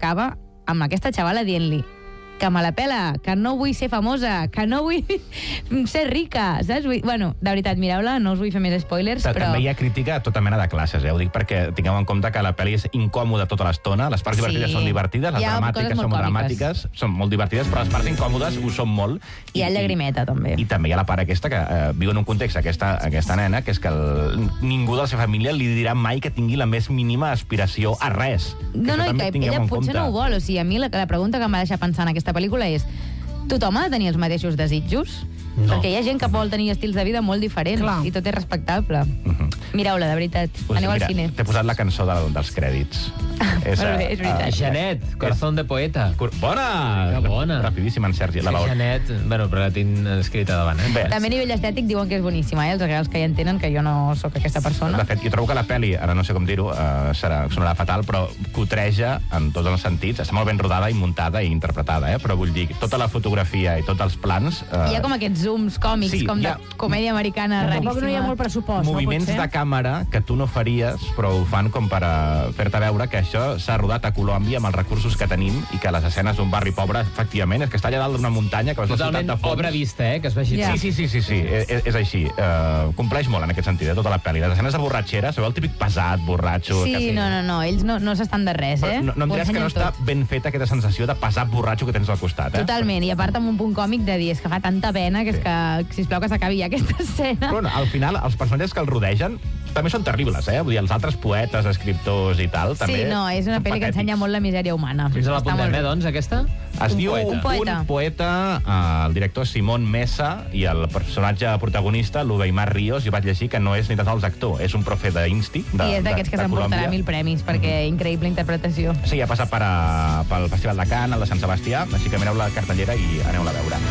acaba amb aquesta xavala dient-li que me la pela, que no vull ser famosa, que no vull ser rica, saps? Bueno, de veritat, mireu-la, no us vull fer més spoilers, però... També hi ha crítica a tota mena de classes, ho dic perquè tingueu en compte que la pel·li és incòmoda tota l'estona, les parts divertides són divertides, les dramàtiques són molt dramàtiques, són molt divertides, però les parts incòmodes ho són molt. Hi ha llagrimeta, també. I també hi ha la part aquesta que viu en un context, aquesta nena, que és que ningú de la seva família li dirà mai que tingui la més mínima aspiració a res. No, i que ella potser no ho vol. O sigui, a mi la pregunta que em va deixar pensar en aquesta pel·lícula és: tothom ha de tenir els mateixos desitjos? No. Perquè hi ha gent que vol tenir estils de vida molt diferents. Clar. I tot és respectable. Mireu-la, de veritat. Aneu al cine. T'he posat la cançó dels crèdits. És veritat. Janet, Corazón de poeta. Bona! Que bona. Rapidíssim, en Sergi. Janet, bueno, però la tinc escrita davant. També a nivell estètic diuen que és boníssima, els regals que hi entenen, que jo no sóc aquesta persona. De fet, jo trobo que la pel·li, ara no sé com dir-ho, sonarà fatal, però cotreja en tots els sentits. Està molt ben rodada i muntada i interpretada, però vull dir, tota la fotografia i tots els plans... Hi ha com aquests zooms còmics, com de comèdia americana raríssima. Tampoc no hi ha molt pressupost, moviments de càmera que tu no faries, però ho fan com per fer-te veure que això s'ha rodat a Colòmbia amb els recursos que tenim i que les escenes d'un barri pobre, efectivament, és que està allà dalt d'una muntanya que veus la ciutat de fons. Totalment obra vista, que es vegi. Sí, és així. Compleix molt en aquest sentit, tota la pel·li. Les escenes de borratxera, sabeu el típic pesat, borratxo... Sí, no, ells no s'estan de res, No em diràs que no està ben feta aquesta sensació de pesat borratxo que tens al costat, Totalment, i a part amb un punt còmic de dir, és que fa tanta pena que és que, sisplau, que s'acabi ja aquesta escena. Però al final, els personatges que el rodegen també són terribles, Vull dir, els altres poetes, escriptors i tal, també... Sí, no, és una pel·li que ensenya molt la misèria humana. Fins a l'apuntem, doncs, aquesta? Es diu Un poeta, el director Simón Mesa, i el personatge protagonista, l'Uweimar Ríos, jo vaig llegir que no és ni tan sols actor, és un profe d'Insti, de Colòmbia. I és d'aquests que s'emportarà 1000 premis, perquè increïble interpretació. Sí, ha passat pel Festival de Cannes, el de Sant Sebastià, així que mireu la cartellera i aneu-la a veure.